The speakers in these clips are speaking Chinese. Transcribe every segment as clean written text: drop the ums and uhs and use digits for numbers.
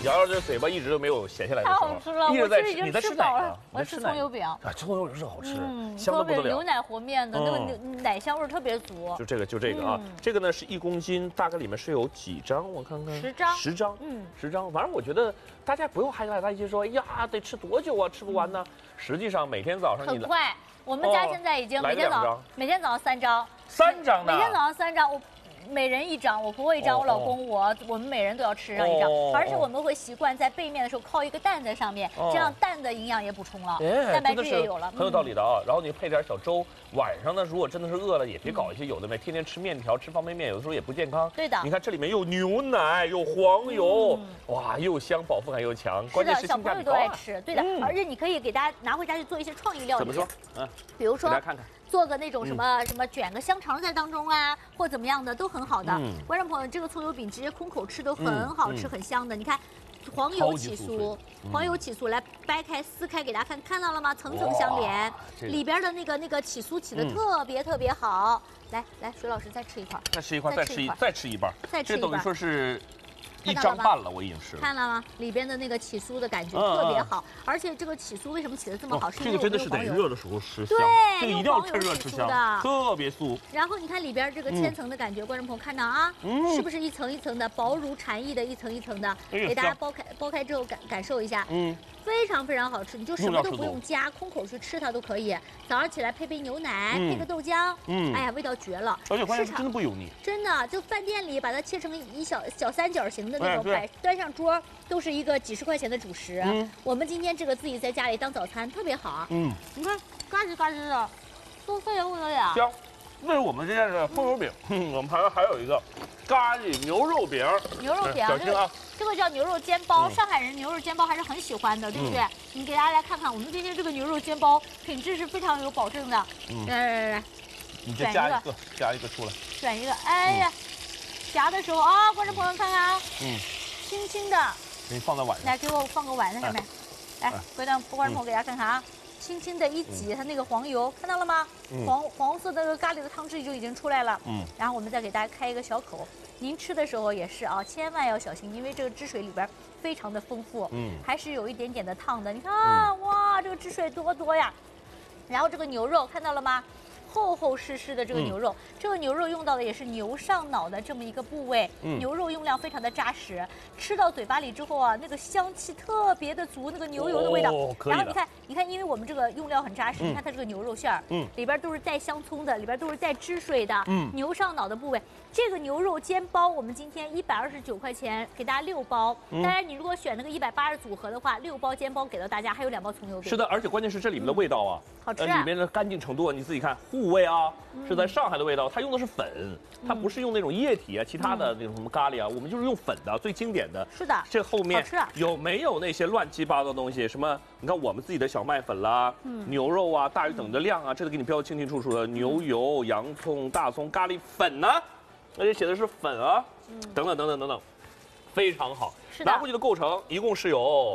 瑶瑶这嘴巴一直都没有闲下来的太时候， 好吃了， 一直在吃。 我是已经你在吃饱了吃哪个？。 我吃葱油饼。 啊，葱油饼是好吃，香特的不得了。 别牛奶和面的那个奶香味特别足。 就这个啊，这个呢是1公斤，大概里面是有几张？我看看 ，10张。 10张，10张。反正我觉得大家不用害怕担心说，哎呀，得吃多久啊，吃不完呢？实际上每天早上你很快，我们家现在已经每天早上3张 ，3张呢， 每天早上3张，我每人1张，我婆婆1张，我老公我们每人都要吃上1张，而且我们会习惯在背面的时候靠一个蛋在上面，这样蛋的营养也补充了，蛋白质也有了， 很有道理的啊。然后你配点小粥，晚上呢如果真的是饿了，也别搞一些有的没，天天吃面条、吃方便面，有的时候也不健康。 对的， 你看这里面有牛奶，有黄油，哇，又香，饱腹感又强，关键是小朋友都爱吃，对的，而且你可以给大家拿回家去做一些创意料理。 怎么说？ 比如说， 大家看看。 做个那种什么卷个香肠在当中啊，或怎么样的都很好的。观众朋友，这个葱油饼直接空口吃都很好吃，很香的。你看，黄油起酥，黄油起酥，来掰开撕开给大家看，看到了吗？层层相连，里边的那个起酥起的特别好。来，水老师再吃一块， 再吃一块，再吃一半，这等于说是。1张半了，我已经吃了。 看到吗？里边的那个起酥的感觉特别好，而且这个起酥为什么起得这么好？ 这个真的是得热的时候吃香，这个一定要趁热吃香，特别酥。 然后你看里边这个千层的感觉，观众朋友看到啊，是不是一层一层的，薄如蝉翼的一层一层的？给大家剥开之后感受一下，非常好吃，你就什么都不用加，空口去吃它都可以。早上起来配杯牛奶，配个豆浆，哎呀，味道绝了。 而且关键是真的不油腻， 真的就饭店里把它切成一小三角形的那种端上桌都是一个几十块钱的主食。我们今天这个自己在家里当早餐特别好。你看嘎吱嘎吱的，都非常不得了。 香，这是我们今天的葱油饼。我们还有一个咖喱牛肉饼。 牛肉饼， 小心啊！ 这个叫牛肉煎包，上海人牛肉煎包还是很喜欢的，对不对？你给大家来看看，我们今天这个牛肉煎包品质是非常有保证的。来， 你再加一个出来。 选一个，哎呀，夹的时候啊，观众朋友看看啊，轻轻的， 给你放在碗上。 来，给我放个碗在上面。来，观众朋友给大家看看啊，轻轻的一挤，它那个黄油看到了吗？黄色的那个咖喱的汤汁就已经出来了。然后我们再给大家开一个小口。您吃的时候也是啊，千万要小心，因为这个汁水里边非常的丰富，还是有一点点的烫的。你看啊，哇，这个汁水多呀。然后这个牛肉看到了吗？厚实的这个牛肉，这个牛肉用到的也是牛上脑的这么一个部位，牛肉用料非常的扎实，吃到嘴巴里之后啊，那个香气特别的足，那个牛油的味道。然后你看，因为我们这个用料很扎实，你看它这个牛肉馅儿，里边都是带香葱的，里边都是带汁水的，牛上脑的部位。这个牛肉煎包，我们今天129块钱给大家6包。当然，你如果选那个180组合的话，6包煎包给到大家，还有2包葱油饼。 是的，而且关键是这里面的味道啊， 好吃里面的干净程度，你自己看，护味啊，是在上海的味道，它用的是粉，它不是用那种液体啊，其他的那种什么咖喱啊，我们就是用粉的，最经典的。 是的， 这后面有没有那些乱七八糟的东西？什么？你看我们自己的小麦粉啦，牛肉啊，大于等的量啊，这都给你标得清清楚楚的。牛油、洋葱、大葱、咖喱粉呢？而且写的是粉啊，等等，非常好。拿回去的构成一共是有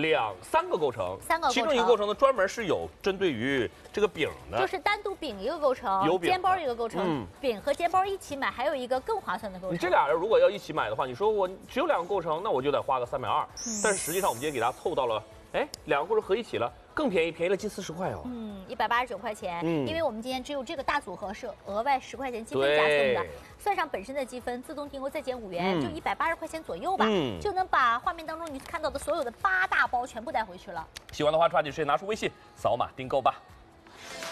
3个构成，其中一个构成呢专门是有针对于这个饼的， 就是单独饼一个构成，煎包一个构成，饼和煎包一起买，还有一个更划算的构成。 你这俩人如果要一起买的话，你说我只有2个构成，那我就得花个320，但是实际上我们今天给大家凑到了，2个构成合一起了。更便宜，便宜了近40块哦。 189块钱。因为我们今天只有这个大组合是额外10块钱积分加送的，算上本身的积分，自动订购再减5元，就180块钱左右吧，就能把画面当中你看到的所有的8大包全部带回去了。 喜欢的话，抓紧时间拿出微信扫码订购吧。